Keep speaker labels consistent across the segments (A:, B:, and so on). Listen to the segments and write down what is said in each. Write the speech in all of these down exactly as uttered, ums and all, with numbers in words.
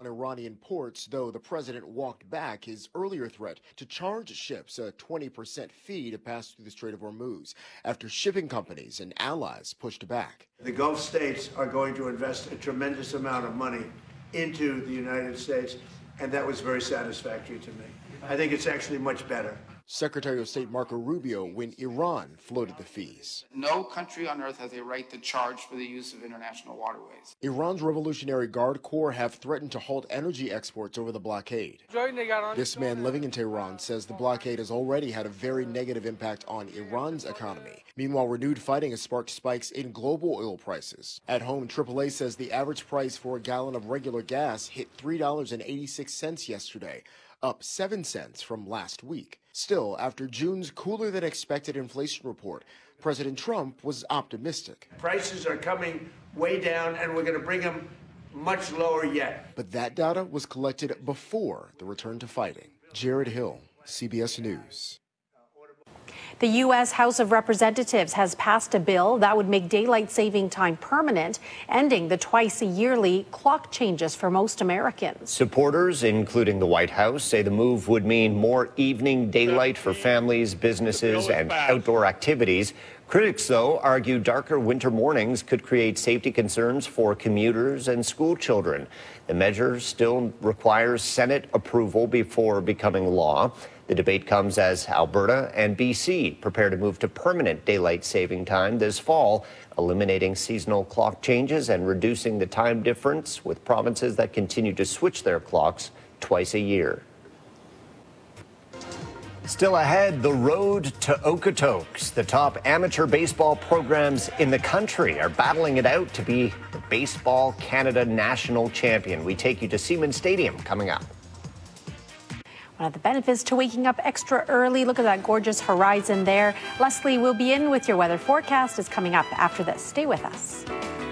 A: on Iranian ports, though the president walked back his earlier threat to charge ships a twenty percent fee to pass through the Strait of Hormuz after shipping companies and allies pushed back.
B: The Gulf states are going to invest a tremendous amount of money into the United States, and that was very satisfactory to me. I think it's actually much better.
A: Secretary of State Marco Rubio when Iran floated the fees.
C: No country on earth has a right to charge for the use of international waterways.
A: Iran's Revolutionary Guard Corps have threatened to halt energy exports over the blockade. This man living in Tehran says the blockade has already had a very negative impact on Iran's economy. Meanwhile, renewed fighting has sparked spikes in global oil prices. At home, triple A says the average price for a gallon of regular gas hit three dollars and eighty-six cents yesterday, up seven cents from last week. Still, after June's cooler-than-expected inflation report, President Trump was optimistic.
B: Prices are coming way down, and we're going to bring them much lower yet.
A: But that data was collected before the return to fighting. Jared Hill, C B S News.
D: The U S House of Representatives has passed a bill that would make daylight saving time permanent, ending the twice-a-yearly clock changes for most Americans.
E: Supporters, including the White House, say the move would mean more evening daylight for families, businesses, and outdoor activities. Critics, though, argue darker winter mornings could create safety concerns for commuters and school children. The measure still requires Senate approval before becoming law. The debate comes as Alberta and B C prepare to move to permanent daylight saving time this fall, eliminating seasonal clock changes and reducing the time difference with provinces that continue to switch their clocks twice a year. Still ahead, the road to Okotoks. The top amateur baseball programs in the country are battling it out to be the Baseball Canada national champion. We take you to Seaman Stadium coming up.
D: One of the benefits to waking up extra early. Look at that gorgeous horizon there. Leslie will be in with your weather forecast. Is coming up after this. Stay with us.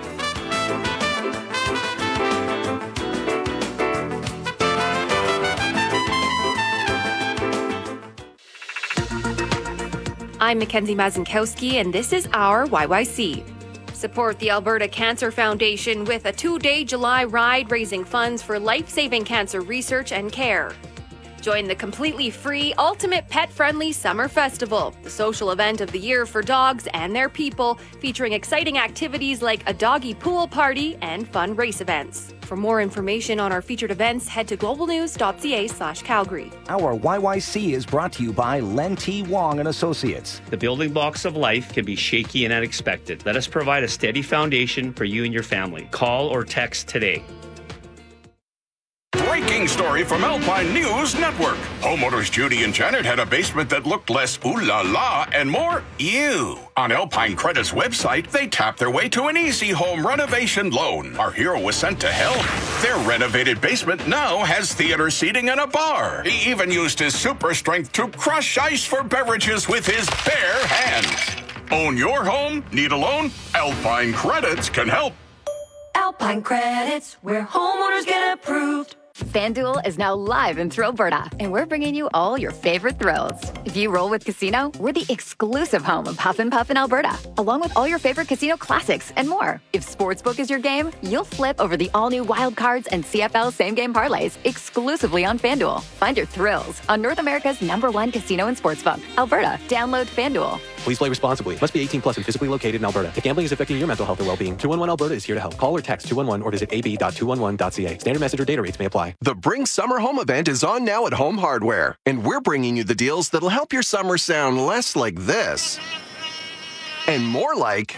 F: I'm Mackenzie Mazinkowski, and this is our Y Y C. Support the Alberta Cancer Foundation with a two-day July ride raising funds for life-saving cancer research and care. Join the completely free, ultimate pet-friendly Summer Festival, the social event of the year for dogs and their people, featuring exciting activities like a doggy pool party and fun race events. For more information on our featured events, head to globalnews.ca slash Calgary.
G: Our Y Y C is brought to you by Len T. Wong and Associates.
H: The building blocks of life can be shaky and unexpected. Let us provide a steady foundation for you and your family. Call or text today.
I: Breaking story from Alpine News Network. Homeowners Judy and Janet had a basement that looked less ooh la la and more ew. On Alpine Credit's website, they tapped their way to an easy home renovation loan. Our hero was sent to help. Their renovated basement now has theater seating and a bar. He even used his super strength to crush ice for beverages with his bare hands. Own your home? Need a loan? Alpine Credits can help.
J: Alpine Credits, where homeowners get approved.
K: FanDuel is now live in Thrillberta, and we're bringing you all your favorite thrills. If you roll with Casino, we're the exclusive home of Huff and Puff in Alberta, along with all your favorite casino classics and more. If Sportsbook is your game, you'll flip over the all-new Wild Cards and C F L same-game parlays exclusively on FanDuel. Find your thrills on North America's number one casino and sportsbook, Alberta. Download FanDuel.
L: Please play responsibly. Must be eighteen plus and physically located in Alberta. If gambling is affecting your mental health or well-being, two one one Alberta is here to help. Call or text two one one or visit a b dot two one one dot c a. Standard message or data rates may apply.
M: The Bring Summer Home event is on now at Home Hardware, and we're bringing you the deals that'll help your summer sound less like this and more like...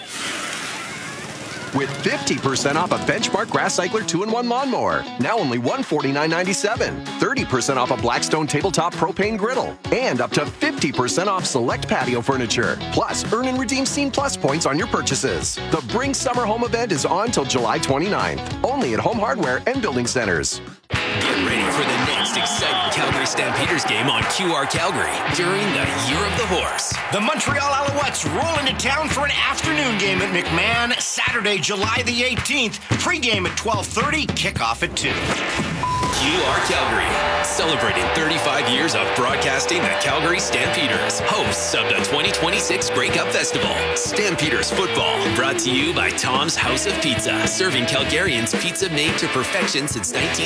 M: with fifty percent off a Benchmark Grass Cycler two in one lawnmower. Now only one hundred forty-nine ninety-seven. thirty percent off a Blackstone Tabletop Propane Griddle. And up to fifty percent off select patio furniture. Plus, earn and redeem Scene Plus points on your purchases. The Bring Summer Home event is on till July twenty-ninth. Only at Home Hardware and Building Centers.
N: Get ready for the next exciting Calgary Stampeders game on Q R Calgary during the Year of the Horse.
O: The Montreal Alouettes roll into town for an afternoon game at McMahon, Saturday, July the eighteenth. Pre-game at twelve thirty, kickoff at two.
N: Q R Calgary, celebrating thirty-five years of broadcasting the Calgary Stampeders, hosts of the twenty twenty-six Grey Cup Festival. Stampeders football, brought to you by Tom's House of Pizza, serving Calgarians pizza made to perfection since nineteen